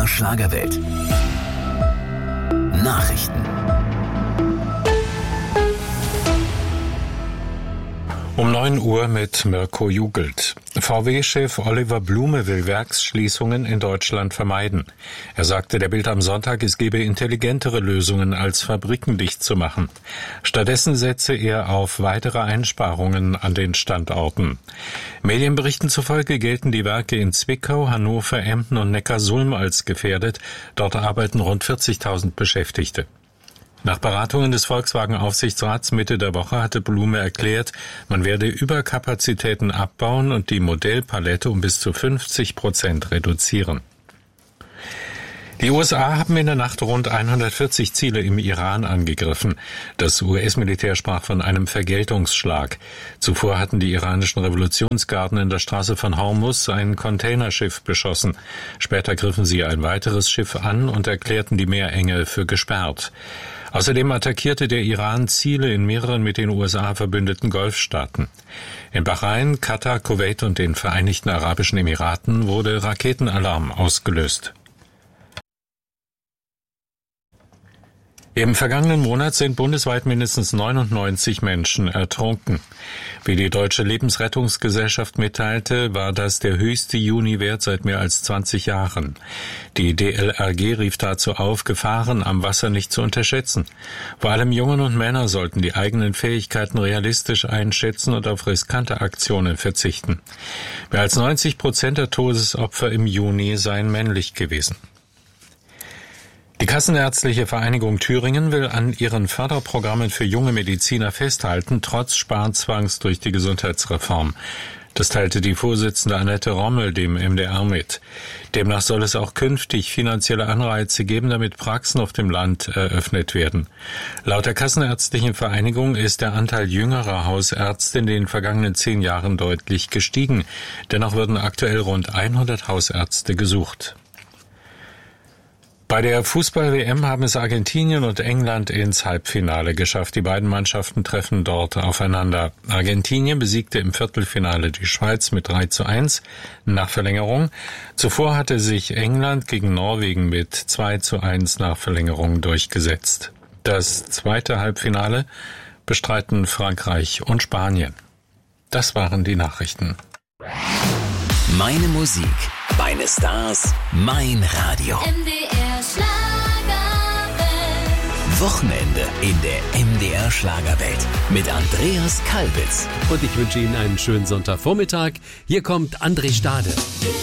MDR Schlagerwelt. Nachrichten. Um 9 Uhr mit Mirko Jugelt. VW-Chef Oliver Blume will Werksschließungen in Deutschland vermeiden. Er sagte der Bild am Sonntag, es gebe intelligentere Lösungen, als Fabriken dicht zu machen. Stattdessen setze er auf weitere Einsparungen an den Standorten. Medienberichten zufolge gelten die Werke in Zwickau, Hannover, Emden und Neckarsulm als gefährdet. Dort arbeiten rund 40.000 Beschäftigte. Nach Beratungen des Volkswagen-Aufsichtsrats Mitte der Woche hatte Blume erklärt, man werde Überkapazitäten abbauen und die Modellpalette um bis zu 50% reduzieren. Die USA haben in der Nacht rund 140 Ziele im Iran angegriffen. Das US-Militär sprach von einem Vergeltungsschlag. Zuvor hatten die iranischen Revolutionsgarden in der Straße von Hormuz ein Containerschiff beschossen. Später griffen sie ein weiteres Schiff an und erklärten die Meerenge für gesperrt. Außerdem attackierte der Iran Ziele in mehreren mit den USA verbündeten Golfstaaten. In Bahrain, Katar, Kuwait und den Vereinigten Arabischen Emiraten wurde Raketenalarm ausgelöst. Im vergangenen Monat sind bundesweit mindestens 99 Menschen ertrunken. Wie die Deutsche Lebensrettungsgesellschaft mitteilte, war das der höchste Juniwert seit mehr als 20 Jahren. Die DLRG rief dazu auf, Gefahren am Wasser nicht zu unterschätzen. Vor allem Jungen und Männer sollten die eigenen Fähigkeiten realistisch einschätzen und auf riskante Aktionen verzichten. Mehr als 90% der Todesopfer im Juni seien männlich gewesen. Die Kassenärztliche Vereinigung Thüringen will an ihren Förderprogrammen für junge Mediziner festhalten, trotz Sparzwangs durch die Gesundheitsreform. Das teilte die Vorsitzende Annette Rommel dem MDR mit. Demnach soll es auch künftig finanzielle Anreize geben, damit Praxen auf dem Land eröffnet werden. Laut der Kassenärztlichen Vereinigung ist der Anteil jüngerer Hausärzte in den vergangenen 10 Jahren deutlich gestiegen. Dennoch würden aktuell rund 100 Hausärzte gesucht. Bei der Fußball-WM haben es Argentinien und England ins Halbfinale geschafft. Die beiden Mannschaften treffen dort aufeinander. Argentinien besiegte im Viertelfinale die Schweiz mit 3:1 nach Verlängerung. Zuvor hatte sich England gegen Norwegen mit 2:1 nach Verlängerung durchgesetzt. Das zweite Halbfinale bestreiten Frankreich und Spanien. Das waren die Nachrichten. Meine Musik, meine Stars, mein Radio. MDR Schlagerwelt. Wochenende in der MDR Schlagerwelt mit Andreas Kalbitz. Und ich wünsche Ihnen einen schönen Sonntagvormittag. Hier kommt André Stade.